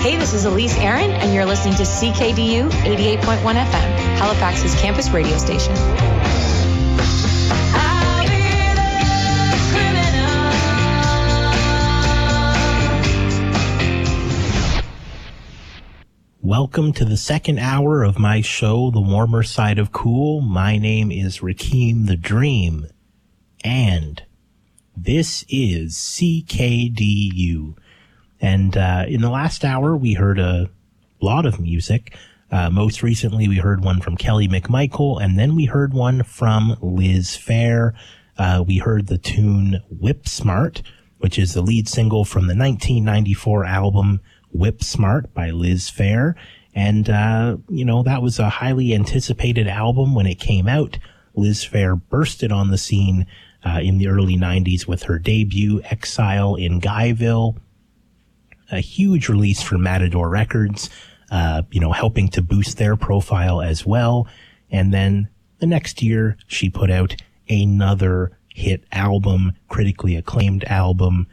Hey, this is Elise Aaron, and you're listening to CKDU 88.1 FM, Halifax's campus radio station. Welcome to the second hour of my show, The Warmer Side of Cool. My name is Rakeem the Dream, and this is CKDU. And in the last hour, we heard a lot of music. Most recently, we heard one from Kelly McMichael, and then we heard one from Liz Phair. We heard the tune Whip Smart, which is the lead single from the 1994 album Whip Smart by Liz Phair. And, that was a highly anticipated album when it came out. Liz Phair bursted on the scene in the early 90s with her debut, Exile in Guyville. A huge release for Matador Records, helping to boost their profile as well. And then the next year, she put out another hit album, critically acclaimed album.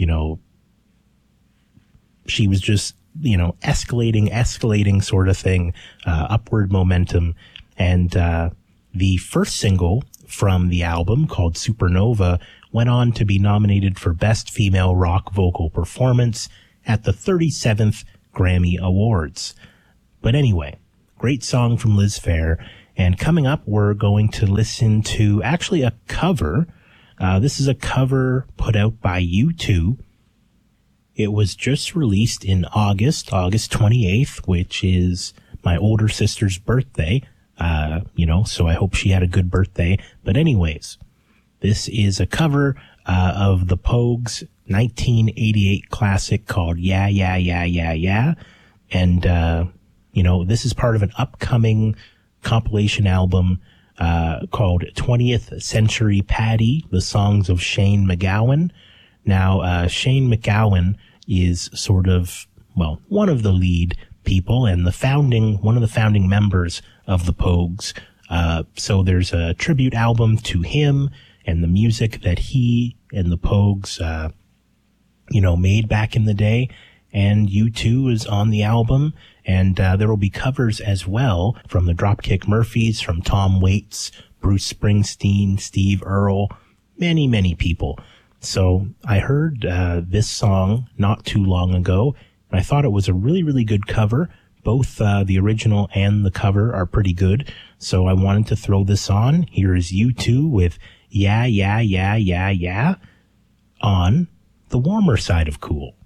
She was just, escalating sort of thing, upward momentum. And the first single from the album, called Supernova, went on to be nominated for Best Female Rock Vocal Performance at the 37th Grammy Awards. But anyway, great song from Liz Phair. And coming up, we're going to listen to actually a cover. This is a cover put out by U2. It was just released in August 28th, which is my older sister's birthday. So I hope she had a good birthday. But anyways, this is a cover of the Pogues' 1988 classic called Yeah, Yeah, Yeah, Yeah, Yeah. And, this is part of an upcoming compilation album called 20th Century Paddy, the Songs of Shane MacGowan. Now, Shane MacGowan is sort of, one of the lead people and one of the founding members of the Pogues. So there's a tribute album to him and the music that he and the Pogues, made back in the day. And U2 is on the album. And there will be covers as well from the Dropkick Murphys, from Tom Waits, Bruce Springsteen, Steve Earle, many, many people. So I heard this song not too long ago, and I thought it was a really, really good cover. Both the original and the cover are pretty good, so I wanted to throw this on. Here is U2 with Yeah, Yeah, Yeah, Yeah, Yeah on The Warmer Side of Cool.